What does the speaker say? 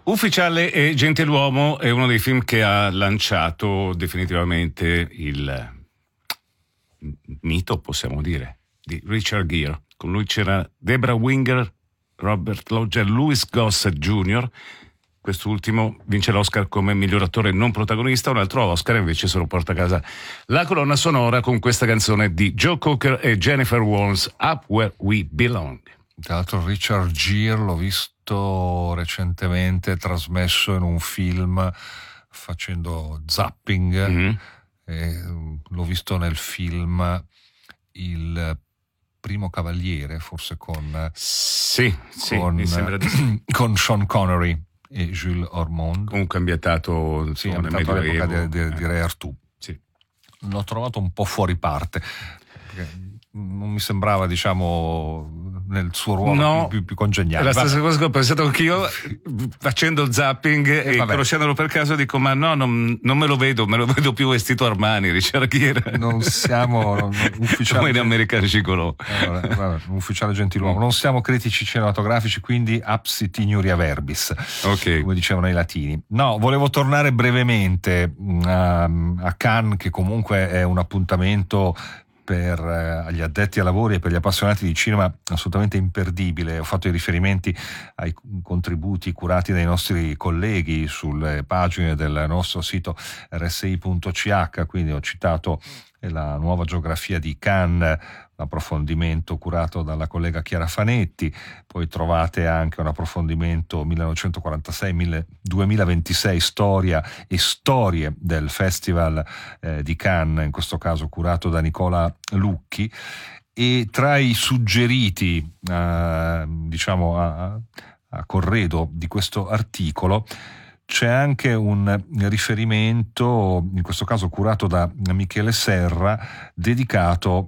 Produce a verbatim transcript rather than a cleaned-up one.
Ufficiale e Gentiluomo è uno dei film che ha lanciato definitivamente il mito, possiamo dire, di Richard Gere. Con lui c'era Debra Winger, Robert Loggia, Louis Gossett junior Quest'ultimo vince l'Oscar come miglior attore non protagonista. Un altro Oscar invece se lo porta a casa la colonna sonora con questa canzone di Joe Cocker e Jennifer Warnes, Up Where We Belong. Tra l'altro Richard Gere l'ho visto recentemente trasmesso in un film facendo zapping, mm-hmm. e l'ho visto nel film Il Primo Cavaliere, forse con sì, sì con, mi sembra di sì. con Sean Connery e Jules Ormond, comunque ambientato, sì, ambientato all'epoca di, di, di Re Artù. Sì. L'ho trovato un po' fuori parte perché non mi sembrava, diciamo, nel suo ruolo no, più, più, più congeniale. È la stessa cosa che ho pensato anch'io facendo zapping e, e conoscendolo per caso dico ma no, non, non me lo vedo, me lo vedo più vestito Armani, Richard Gere. Non siamo non, ufficiali come in American Gigolo. Allora, vabbè, un ufficiale gentiluomo. Non siamo critici cinematografici, quindi absit ignoria verbis, okay. come dicevano i latini. No, volevo tornare brevemente a, a Cannes, che comunque è un appuntamento per eh, gli addetti ai lavori e per gli appassionati di cinema assolutamente imperdibile. Ho fatto i riferimenti ai contributi curati dai nostri colleghi sulle pagine del nostro sito R S I punto C H, quindi ho citato la nuova geografia di Cannes, l'approfondimento curato dalla collega Chiara Fanetti, poi trovate anche un approfondimento millenovecentoquarantasei duemilaventisei storia e storie del Festival eh, di Cannes, in questo caso curato da Nicola Lucchi, e tra i suggeriti eh, diciamo a, a corredo di questo articolo c'è anche un riferimento, in questo caso curato da Michele Serra, dedicato